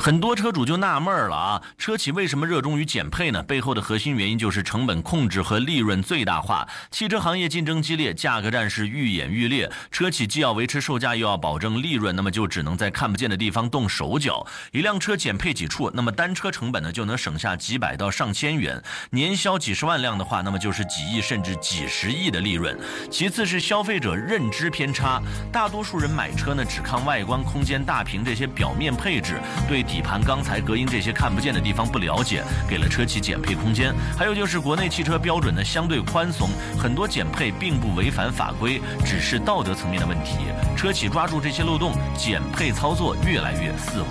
很多车主就纳闷了啊，车企为什么热衷于减配呢？背后的核心原因就是成本控制和利润最大化。汽车行业竞争激烈，价格战是愈演愈烈，车企既要维持售价，又要保证利润，那么就只能在看不见的地方动手脚。一辆车减配几处，那么单车成本呢就能省下几百到上千元，年销几十万辆的话，那么就是几亿甚至几十亿的利润。其次是消费者认知偏差，大多数人买车呢只看外观、空间、大屏这些表面配置，对底盘、钢材、隔音这些看不见的地方不了解，给了车企减配空间。还有就是国内汽车标准呢相对宽松，很多减配并不违反法规，只是道德层面的问题。车企抓住这些漏洞，减配操作越来越四